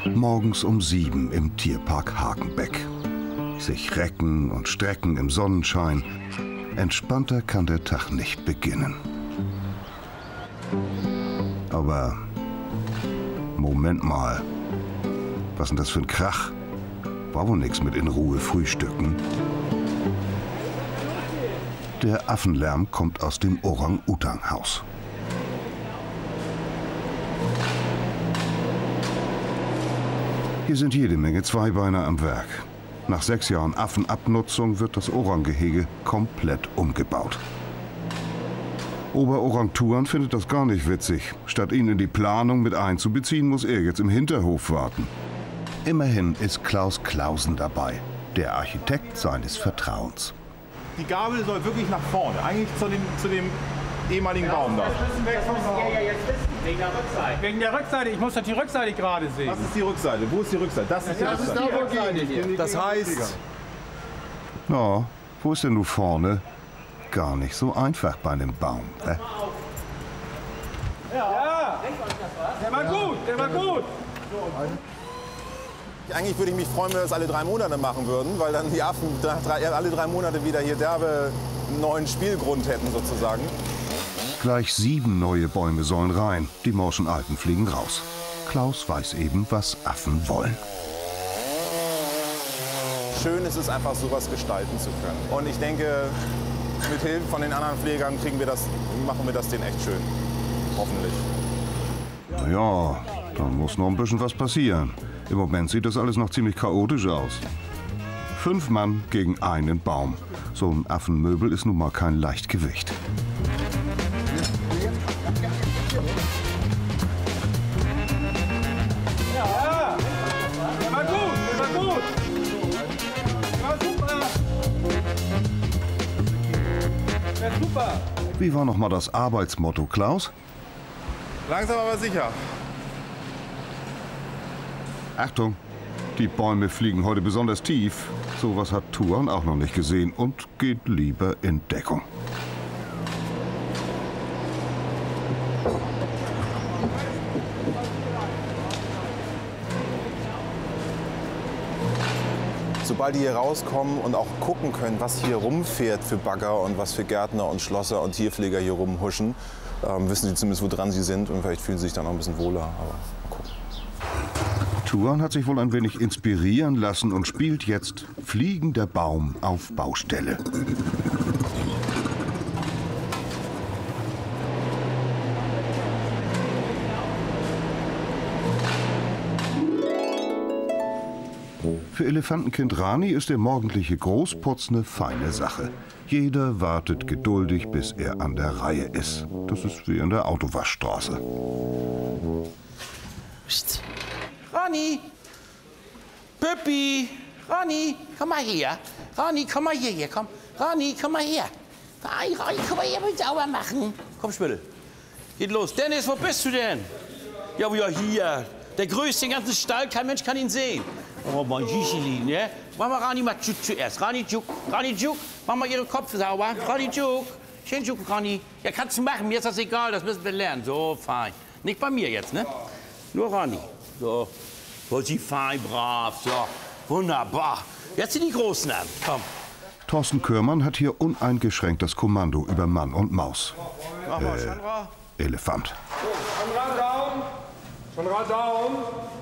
Morgens um 7 im Tierpark Hagenbeck. Sich recken und strecken im Sonnenschein. Entspannter kann der Tag nicht beginnen. Aber Moment mal. Was ist denn das für ein Krach? War wohl nix mit in Ruhe frühstücken. Der Affenlärm kommt aus dem Orang-Utang-Haus. Hier sind jede Menge Zweibeiner am Werk. Nach 6 Jahren Affenabnutzung wird das Orang-Gehege komplett umgebaut. Ober-Orang-Tuan findet das gar nicht witzig. Statt ihn in die Planung mit einzubeziehen, muss er jetzt im Hinterhof warten. Immerhin ist Klaus Clausen dabei, der Architekt seines Vertrauens. Die Gabel soll wirklich nach vorne, eigentlich zu dem ehemaligen Baum da. Wegen der Rückseite. Wegen der Rückseite, ich muss doch die Rückseite gerade sehen. Was ist die Rückseite? Wo ist die Rückseite? Das ist die Rückseite. Das heißt... Na, wo ist denn nun vorne? Gar nicht so einfach bei einem Baum. Ja, der war gut, der war gut. Eigentlich würde ich mich freuen, wenn wir das alle 3 Monate machen würden, weil dann die Affen alle 3 Monate wieder hier derbe einen neuen Spielgrund hätten sozusagen. Gleich 7 neue Bäume sollen rein, die morschen Alten fliegen raus. Klaus weiß eben, was Affen wollen. Schön ist es einfach, sowas gestalten zu können. Und ich denke, mit Hilfe von den anderen Pflegern machen wir das denen echt schön. Hoffentlich. Na ja, da muss noch ein bisschen was passieren. Im Moment sieht das alles noch ziemlich chaotisch aus. 5 Mann gegen einen Baum. So ein Affenmöbel ist nun mal kein Leichtgewicht. Ja, der war gut, der war gut. Der war super. Der ist super. Wie war noch mal das Arbeitsmotto, Klaus? Langsam aber sicher. Achtung, die Bäume fliegen heute besonders tief. Sowas hat Tuan auch noch nicht gesehen und geht lieber in Deckung. Sobald die hier rauskommen und auch gucken können, was hier rumfährt für Bagger und was für Gärtner und Schlosser und Tierpfleger hier rumhuschen, wissen sie zumindest, woran sie sind und vielleicht fühlen sie sich dann auch ein bisschen wohler. Aber mal gucken. Tuan hat sich wohl ein wenig inspirieren lassen und spielt jetzt Fliegender Baum auf Baustelle. Für Elefantenkind Rani ist der morgendliche Großputz eine feine Sache. Jeder wartet geduldig, bis er an der Reihe ist. Das ist wie in der Autowaschstraße. Psst. Rani! Püppi! Rani, komm mal her. Rani, komm mal hier, komm. Rani, komm mal her. Rani, komm mal her, mit sauber machen. Komm, Spittel. Geht los. Dennis, wo bist du denn? Ja, hier. Der größte im ganzen Stall, kein Mensch kann ihn sehen. Oh, mein Gischeli, ne? Mach mal Rani mal zuerst. Rani Juk, mach mal ihren Kopf sauber. Rani Juk, schön Juk, Rani. Ja, kannst du machen, mir ist das egal, das müssen wir lernen. So, fein. Nicht bei mir jetzt, ne? Nur Rani. So, voll sie fein, brav, so. Wunderbar. Jetzt sind die Großen an, komm. Thorsten Körmann hat hier uneingeschränkt das Kommando über Mann und Maus. Mach mal, Chandra. Elefant. Chandra down. Chandra down.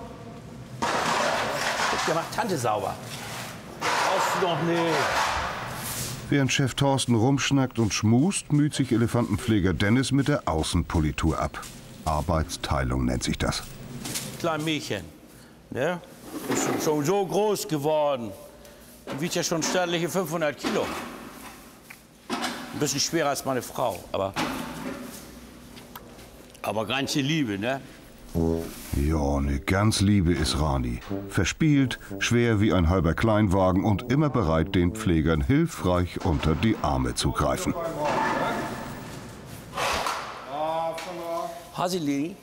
Der macht Tante sauber. Brauchst du doch nicht. Während Chef Thorsten rumschnackt und schmust, müht sich Elefantenpfleger Dennis mit der Außenpolitur ab. Arbeitsteilung nennt sich das. Klein Mädchen, ne? Ist schon so groß geworden. Die wiegt ja schon stattliche 500 Kilo. Ein bisschen schwerer als meine Frau, aber ganze Liebe, ne? Ja, ne ganz Liebe ist Rani. Verspielt, schwer wie ein halber Kleinwagen und immer bereit, den Pflegern hilfreich unter die Arme zu greifen. Hasili.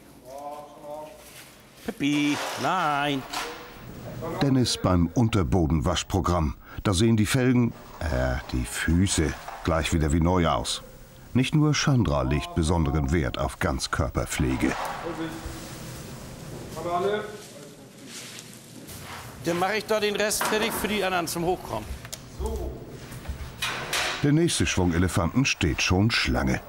Pippi, nein. Dennis beim Unterbodenwaschprogramm. Da sehen die Felgen, die Füße, gleich wieder wie neu aus. Nicht nur Chandra legt besonderen Wert auf Ganzkörperpflege. Dann mache ich da den Rest fertig für die anderen zum Hochkommen. Der nächste Schwung Elefanten steht schon Schlange.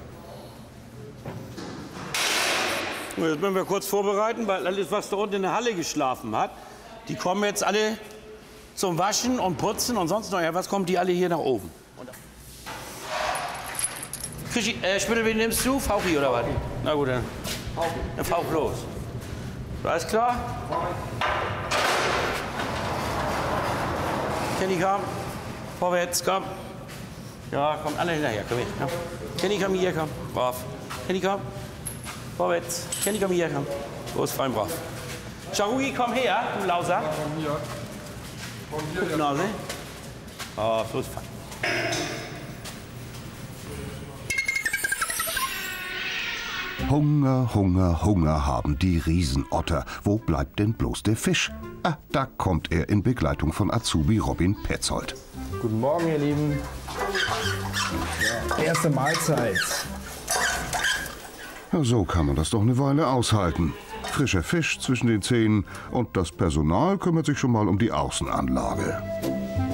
Und jetzt müssen wir kurz vorbereiten, weil alles, was da unten in der Halle geschlafen hat, die kommen jetzt alle zum Waschen und Putzen und sonst noch was, kommen die alle hier nach oben. Krischi, Spittel, wen nimmst du? Fauchi oder was? Na gut, dann Fauch los. Alles klar? Kenny, komm. Vorwärts, komm. Ja, komm, alle hinterher, komm her. Ja. Kenny, komm hier, komm. Brav. Kenny, komm. Vorwärts. Kenny, komm hier, komm. Los, fein, brav. Charugi, komm her, du Lauser. Komm hier. Komm hier. Guck, Nase. Oh, los, fein. Hunger, Hunger, Hunger haben die Riesenotter. Wo bleibt denn bloß der Fisch? Ah, da kommt er in Begleitung von Azubi Robin Petzold. Guten Morgen, ihr Lieben. Ja, erste Mahlzeit. Ja, so kann man das doch eine Weile aushalten. Frischer Fisch zwischen den Zähnen und das Personal kümmert sich schon mal um die Außenanlage.